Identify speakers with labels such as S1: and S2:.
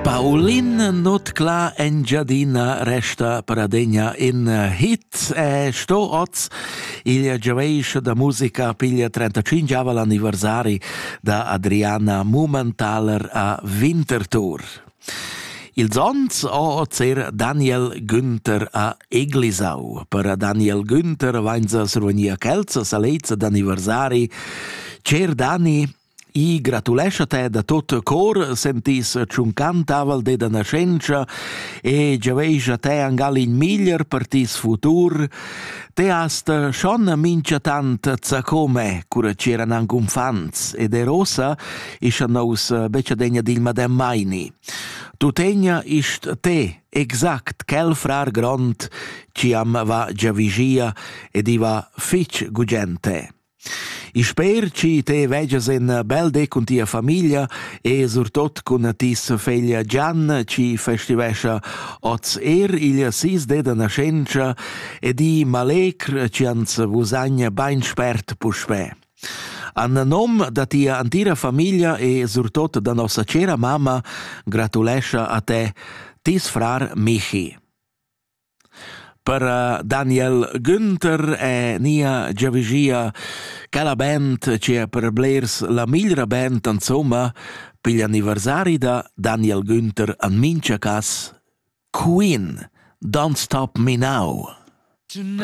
S1: Paulin not clar engiadina resta paradegna in hit e sto oz il giaveisch da musica piglia 35 ava l'anniversari da Adriana Mumenthaler a Winterthur. Il zons o zer Daniel Günther a Eglisau. Per Daniel Günther vainza survenia kelza salezza d'anniversari. Cer Dani, I gratulesce te da tot cor, sentis ciuncantavel de da nascenza e giaveisce te angal in miglior per tis futur. Te hast schon mincia tant zacome, cura c'eran anche un fans, ed e rosa isce nos beccia degna dil madem maini. Tu tegna ist te, exact, quel frar grond, ciam va giavigia ed i va fitch gugente. I sper ci te veges in bel de con tia famiglia e surtot con tis feglia Gian ci festivescia oz il 6 de da nascenza ed i malecr ci ans vusagna bain spert puspe. An nom da tia antira famiglia e surtot da nossa cera mamma gratulescia a te tis frar Michi. Per Daniel Günther e nia giavigia che la band c'è per blers la migliore band insomma per gli anniversari da Daniel Günther an mincha cas Queen, Don't Stop Me Now.